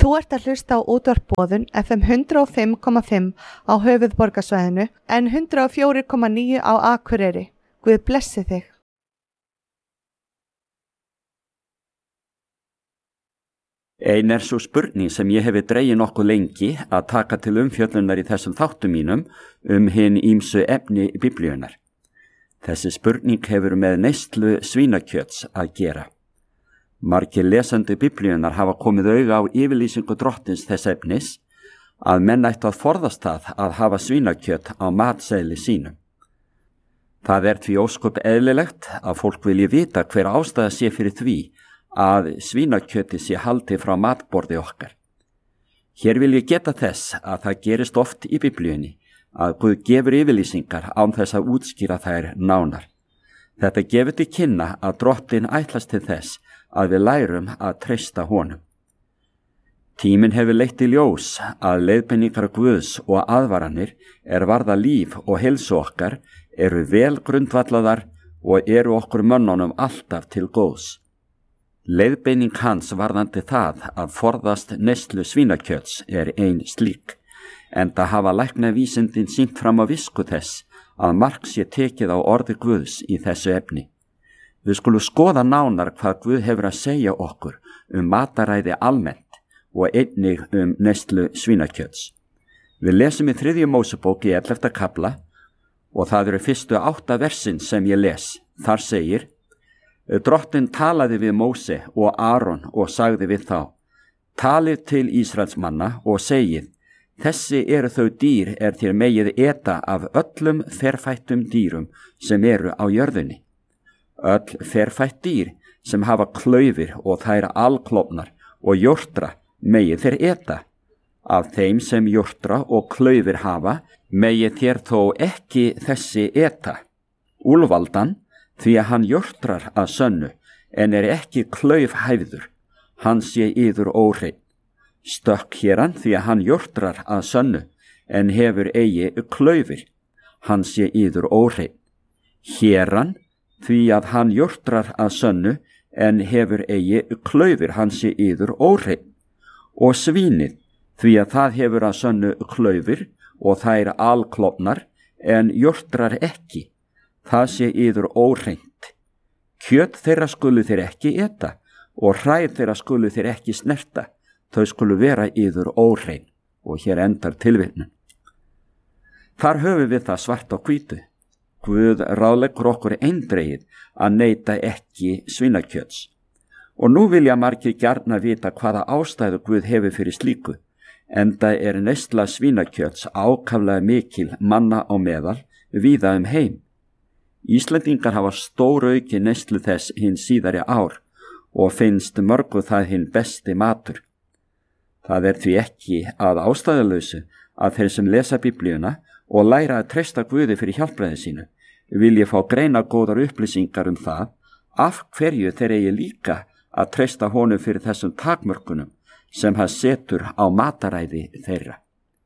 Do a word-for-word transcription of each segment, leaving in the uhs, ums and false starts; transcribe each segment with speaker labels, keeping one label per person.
Speaker 1: Þú ert að hlusta á útvarpboðun F M hundrað og fimm komma fimm á höfuðborgarsvæðinu en hundrað og fjögur komma níu á Akureyri. Guð blessi þig.
Speaker 2: Ein er svo spurning sem ég hefi dregið nokkuð lengi að taka til umfjöllunar í þessum þáttum mínum um hin ýmsu efni Biblíunnar. Þessi spurning hefur með neyslu svínakjöts að gera. Margir lesandi Biblíunnar hafa komið auga á yfirlýsingu drottins þess efnis að menn ættu að forðast það að hafa svínakjöt á matseðli sínum. Það er því ósköp eðlilegt að fólk vilji vita hver ástæða sé fyrir því að svínakjöti sé haldið frá matborði okkar. Hér vil ég geta þess að það gerist oft í Biblíunni að Guð gefur yfirlýsingar án þess að útskýra þær nánar. Þetta gefur til kynna að drottin ætlast til þess að við lærum að treysta honum. Tíminn hefur leitt í ljós að leiðbeiningar Guðs og aðvaranir er varða líf og heilsu okkar eru vel grundvallaðar og eru okkur mönnunum alltaf til góðs. Leiðbeining hans varðandi það að forðast neyslu svínakjöts er ein slík, enda hafa læknavísindin sýnt fram á visku þess að mark sé tekið á orði Guðs í þessu efni. Við skulum skoða nánar hvað Guð hefur að segja okkur um mataræði almennt og einnig um neyslu svínakjöts. Við lesum í þriðju Mósebók í ellefta kafla og það eru fyrstu átta versin sem ég les. Þar segir: Drottin talaði við Móse og Aron og sagði við þá: Talið til Ísraels manna og segið: Þessi eru þau dýr er þér megið eta af öllum ferfættum dýrum sem eru á jörðinni. Öll ferfætt dýr sem hafa klaufir og þær alklofnar og jórtra megið þér eta. Af þeim sem jórtra og klaufir hafa megið þér þó ekki þessi eta. Úlfaldan, því að hann jórtrar að sönnu en er ekki klaufhæfður, hann sé yður óhreinn. Stökkhéran, því að hann jórtrar að sönnu en hefur eigi klaufir, hann sé yður óhreinn. Héran, því að hann jórtrar að sönnu en hefur eigi klaufir, hann sé yður óhreinn. Og svínið, því að það hefur að sönnu klaufir og þær alklofnar en jórtrar ekki, það sé yður óhreint. Kjöt þeirra skulu þér ekki eta og hræð þeirra skulu þér ekki snerta, þau skulu vera yður óhrein. Og hér endar tilvitnun. Þar höfum við það svart á hvítu. Guð ráðleggur okkur eindregið að neyta ekki svínakjöts. Og nú vilja margir gjarna vita hvaða ástæðu Guð hefur fyrir slíku, enda er neysla svínakjöts ákaflega mikil manna á meðal víða um heim. Íslendingar hafa stórauki neyslu þess hinn síðari ár og finnst mörgu það hinn besti matur. Það er því ekki að ástæðulausu að þeir sem lesa Biblíuna og læra að treysta Guði fyrir hjálpræði sínu vil ég fá greina góðar upplýsingar um það af hverju þeir eigi líka að treysta honum fyrir þessum takmörkunum sem hann setur á mataræði þeirra.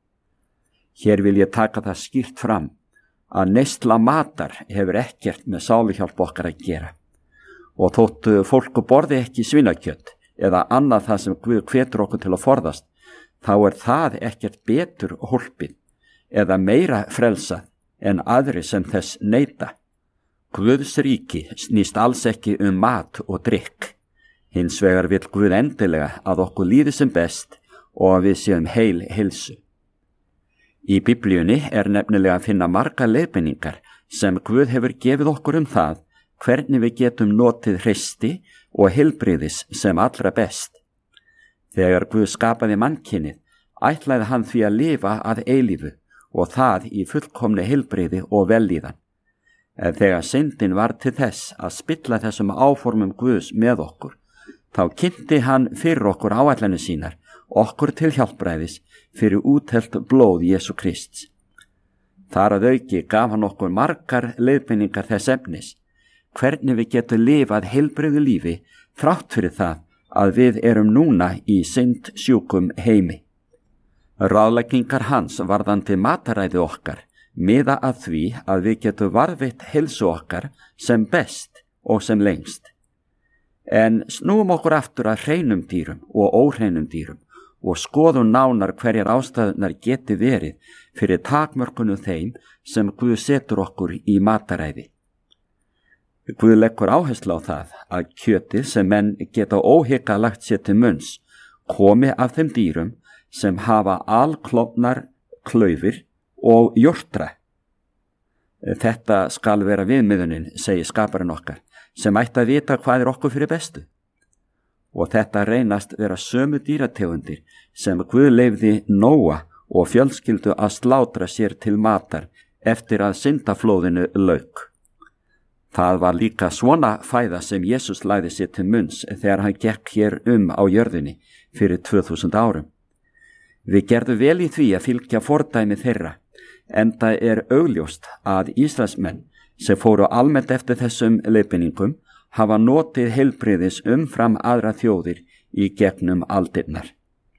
Speaker 2: Hér vil ég taka það skýrt fram að neysla matar hefur ekkert með sáluhjálp okkar að gera. Og þóttu fólku borði ekki svínakjöt eða annað það sem Guð hvetur okkur til að forðast, þá er það ekkert betur hólpið eða meira frelsað en aðri sem þess neita. Guðs ríki snýst alls ekki um mat og drykk. Hins vegar vill Guð endilega að okkur líði sem best og að við séum heil heilsu. Í Biblíunni er nefnilega að finna marga leiðbeiningar sem Guð hefur gefið okkur um það hvernig við getum notið hreysti og heilbrigðis sem allra best. Þegar Guð skapaði mannkynið, ætlaði hann því að lifa að eilífu og það í fullkomni heilbrigði og vellíðan. En þegar syndin var til þess að spilla þessum áformum Guðs með okkur, þá kynnti hann fyrir okkur áætlanir sínar, okkur til hjálpræðis fyrir úthellt blóð Jesú Krists. Þar að auki gaf hann okkur margar leiðbeiningar þess efnis, hvernig við getum lifað heilbrigðu lífi þrátt fyrir það að við erum núna í syndsjúkum heimi. Ráðleggingar hans varðandi mataræði okkar miða að því að við getum varðveitt heilsu okkar sem best og sem lengst. En snúum okkur aftur að hreinum dýrum og óhreinum dýrum og skoðum nánar hverjar ástæðunar geti verið fyrir takmörkunum þeim sem Guð setur okkur í mataræði. Guð leggur áherslu á það að kjötið sem menn geta óhikað lagt sér til munns komi af þeim dýrum sem hafa alklofnar klaufir og jórtra. Þetta skal vera viðmiðunin, segir skaparinn okkar, sem ætti að vita hvað er okkur fyrir bestu. Og þetta reynast vera sömu dýrategundir sem Guð leyfði Nóa og fjölskyldu að slátra sér til matar eftir að syndaflóðinu lauk. Það var líka svona fæða sem Jesús lagði sér til munns þegar hann gekk hér um á jörðinni fyrir tvö þúsund árum. Við gerðum vel í því að fylgja fordæmi þeirra, enda er augljóst að Ísraelsmenn sem fóru almennt eftir þessum leiðbeiningum hafa notið heilbrigðis umfram aðra þjóðir í gegnum aldirnar.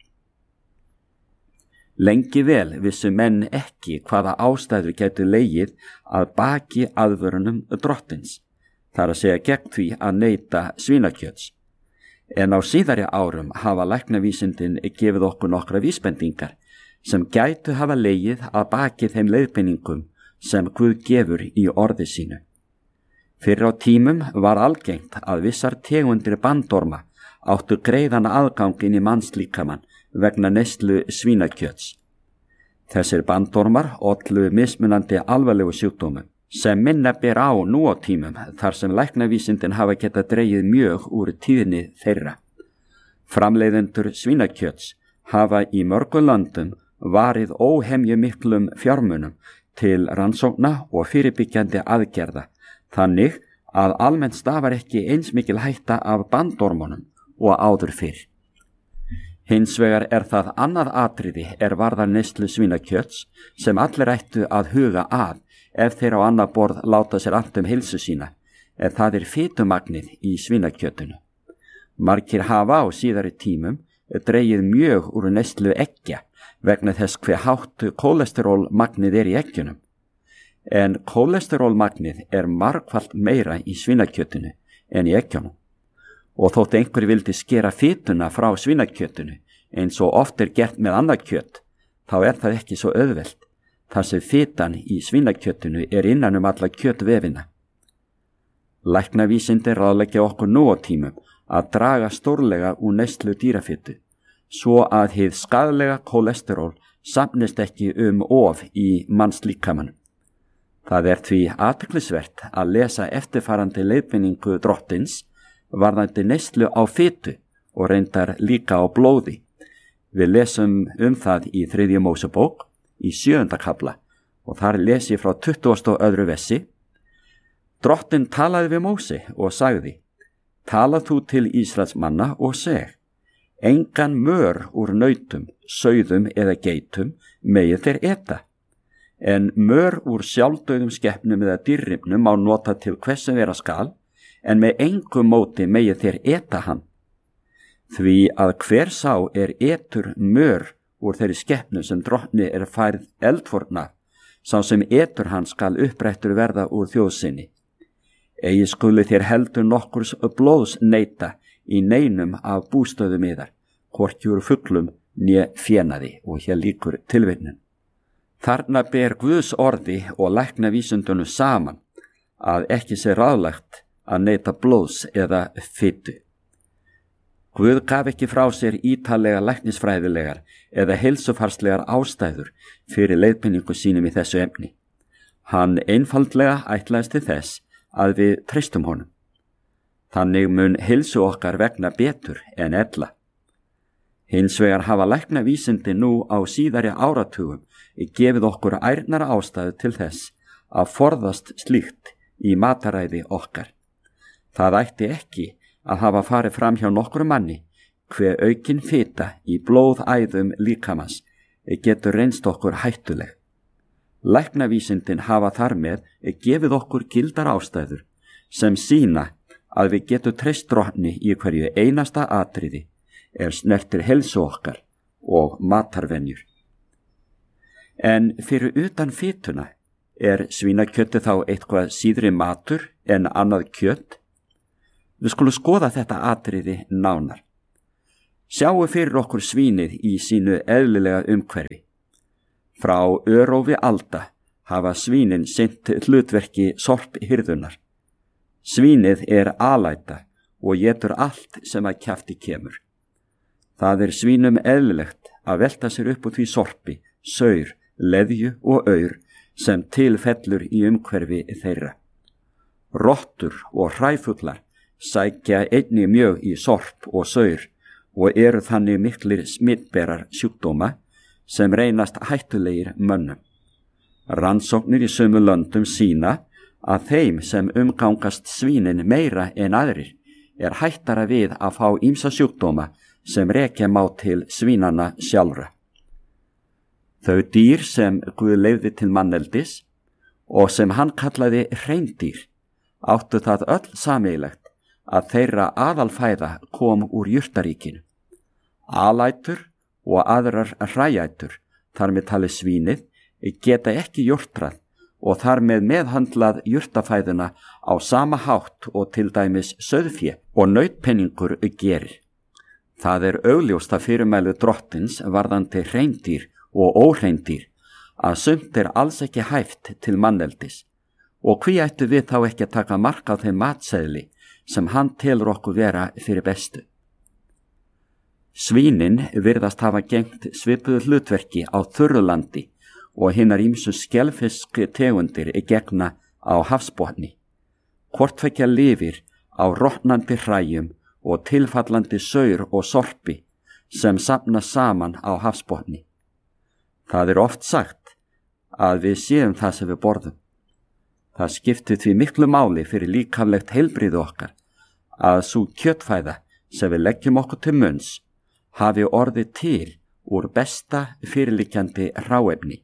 Speaker 2: Lengi vel vissu menn ekki hvaða ástæður gætu legið að baki aðvörunum drottins, þar að segja gegn því að neyta svínakjöts. En á síðari árum hafa læknavísindin gefið okkur nokkra vísbendingar sem gætu hafa legið að baki þeim leiðbeiningum sem Guð gefur í orði sínu. Fyrir á tímum var algengt að vissar tegundir bandorma áttu greiðan aðgangin í mannslíkamann vegna neyslu svínakjöts. Þessir bandormar ollu mismunandi alvarlegu sjúkdómum sem minna ber á nú á tímum þar sem læknavísindin hafa getað dregið mjög úr tíðni þeirra. Framleiðendur svínakjöts hafa í mörgum löndum varið óhemju miklum fjármunum til rannsókna og fyrirbyggjandi aðgerða, þannig að almennt stafar ekki eins mikil hætta af bandormunum og áður fyrr. Hins vegar er það annað atriði er varðar neyslu svínakjöts sem allir ættu að huga að ef þeir á annað borð láta sér allt um heilsu sína, en það er fitumagnið í svínakjötunu. Margir hafa á síðari tímum dregið mjög úr neyslu eggja vegna þess hve hátt kólesterólmagnið er í eggjunum. En kólesterólmagnið er margfalt meira í svínakjötunu en í eggjunum. Og þótt einhver vildi skera fituna frá svínakjötunu eins og oft er gert með annað kjöt, þá er það ekki svo auðvelt, þar sem fitan í svínakjötunu er innan um alla kjötvefina. Læknavísindi ráðleggja okkur nú á tímum að draga stórlega úr neyslu dýrafitu, svo að hið skaðlega kólesteról safnist ekki um of í mannslíkamanum. Það er því athyglisvert að lesa eftirfarandi leiðbeiningu drottins varðandi neyslu á fitu og reyndar líka á blóði. Við lesum um það í þriðju Mósebók í sjöunda kafla og þar les ég frá tuttugasta og öðru versi. Drottinn talaði við Móse og sagði: Tala þú til Ísraels manna og seg: Engan mör úr nautum, sauðum eða geitum megið þeir eta, en mör úr sjálfdauðum skepnum eða dýrrifnum má nota til hvers sem vera skal, en með engu móti megið þeir eta hann. Því að hver sá er etur mör úr þeirri skepnu sem drottni er færð eldforna, sá sem etur hann skal upprættur verða úr þjóðsinni. Eigi skuli þér heldur nokkurs blóðs neyta í neinum af bústöðum yðar, hvorki úr fuglum né fénaði, og hér líkur tilvitnun. Þarna ber Guðs orði og læknavísindunum saman að ekki sé ráðlegt að neyta blóðs eða fitu. Guð gaf ekki frá sér ítalega læknisfræðilegar eða heilsufarslegar ástæður fyrir leiðbeiningu sínum í þessu efni. Hann einfaldlega ætlaðist til þess að við treystum honum. Þannig mun heilsu okkar vegna betur en ella. Hins vegar hafa læknavísindi nú á síðari áratugum gefið okkur ærnara ástæðu til þess að forðast slíkt í mataræði okkar. Það ætti ekki að hafa farið fram hjá nokkur manni hve aukin fita í blóðæðum líkamans getur reynst okkur hættuleg. Læknavísindin hafa þar með gefið okkur gildar ástæður sem sýna að við getum treyst drottni í hverju einasta atriði er snertir heilsu okkar og matarvenjur. En fyrir utan fituna er svínakjöti þá eitthvað síðri matur en annað kjöt? Við skulum skoða þetta atriði nánar. Sjáu fyrir okkur svínið í sínu eðlilega umhverfi. Frá örófi alda hafa svínin sinnt hlutverki sorphirðunar. Svínið er alæta og étur allt sem að kjafti kemur. Það er svínum eðlilegt að velta sér upp úr því sorpi, saur, leðju og aur sem tilfellur í umhverfi þeirra. Rottur og hræfuglar sækja einnig mjög í sorp og saur og eru þannig miklir smittberar sjúkdóma sem reynast hættulegir mönnum. Rannsóknir í sömu löndum sýna að þeim sem umgangast svínin meira en aðrir er hættara við að fá ýmsa sjúkdóma sem rekja má til svínana sjálfra. Þau dýr sem Guð leyfði til manneldis og sem hann kallaði hreindýr áttu það öll sameiginlegt að þeirra aðalfæða kom úr jurtaríkinu. Alætur og aðrar hræætur, þar með talið svínið, geta ekki jurtrað og þar með meðhandlað jurtafæðuna á sama hátt og til dæmis sauðfé og nautpenningur gerir. Það er augljósta fyrirmæli drottins varðandi hreindýr og óhreindýr að sumt er alls ekki hæft til manneldis og hví ættu við þá ekki að taka mark á þeim matseðli sem hann telur okkur vera fyrir bestu. Svínin virðast hafa gegnt svipuðu hlutverki á þurrulandi og hinnar ýmsu skelfisk tegundir gegna á hafsbotni. Hvort tveggja lifir á rotnandi hræjum og tilfallandi saur og sorpi sem safna saman á hafsbotni. Það er oft sagt að við séum það sem við borðum. Það skiptir því miklu máli fyrir líkamlegt heilbrigði okkar að sú kjötfæða sem við leggjum okkur til munns hafi orðið til úr besta fyrirliggjandi hráefni.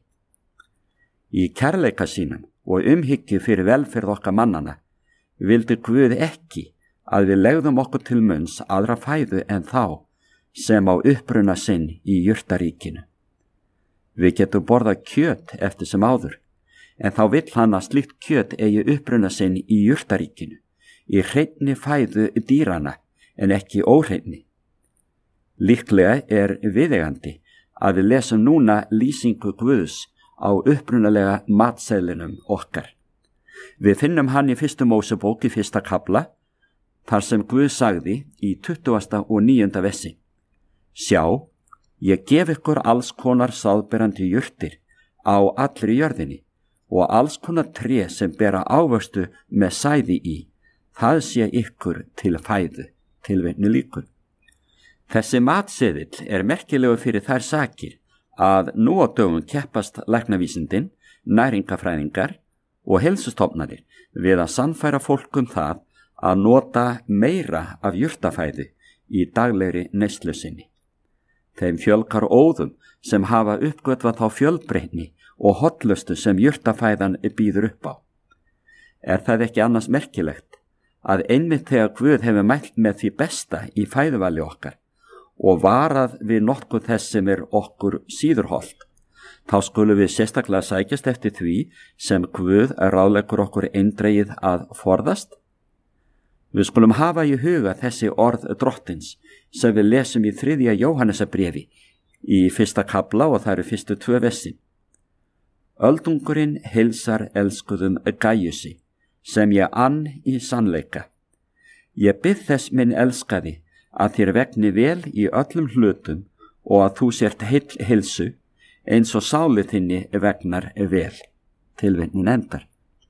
Speaker 2: Í kærleika sínum og umhyggju fyrir velferð okkar mannana vildi Guð ekki að við legðum okkur til munns aðra fæðu en þá sem á uppruna sinn í jurtaríkinu. Við getum borðað kjöt eftir sem áður, en þá vill hann að slíkt kjöt eigi uppruna sinn í jurtaríkinu, í hreinni fæðu dýrana en ekki óhreinni. Líklega er viðeigandi að við lesum núna lýsingu Guðs á upprunalega matseðlinum okkar. Við finnum hann í fyrstu Mósebók í fyrsta kafla, þar sem Guð sagði í tuttugasta og níunda versi: Sjá, ég gef ykkur alls konar sáðberandi jurtir á allri jörðinni og alls konar tré sem bera ávöxtu með sæði í, það sé ykkur til fæðu, tilvitnun lýkur. Þessi matseðill er merkilegu fyrir þær sakir að nú á dögum keppast læknavísindin, næringafræðingar og heilsustofnanir við að sannfæra fólk um það að nota meira af jurtafæðu í daglegri neyslu sinni. Þeim fjölgar óðum sem hafa uppgötvað þá fjölbreytni og hollustu sem jurtafæðan býður upp á. Er það ekki annars merkilegt að einmitt þegar Guð hefur mælt með því besta í fæðuvali okkar og varað við nokkuð þess sem er okkur síður hollt, þá skulum við sérstaklega sækjast eftir því sem Guð ráðleggur okkur eindregið að forðast? Við skulum hafa í huga þessi orð drottins sem við lesum í þriðja Jóhannesarbréfi í fyrsta kafla og það eru fyrstu tvö versin. Öldungurinn heilsar elskuðum Gaiusi, sem ég ann í sannleika. Ég bið þess minn elskaði að þér vegni vel í öllum hlutum og að þú sért heill heilsu eins og sáli þinni vegnar vel. Tilvitnun endar.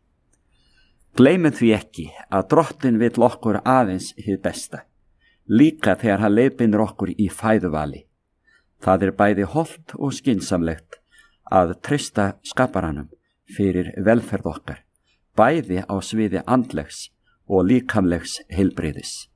Speaker 2: Gleymum því ekki að drottin vill okkur aðeins hið besta, líka þegar hann leiðbeinir okkur í fæðuvali. Það er bæði hollt og skynsamlegt að treysta skaparanum fyrir velferð okkar, bæði á sviði andlegs og líkamlegs heilbrigðis.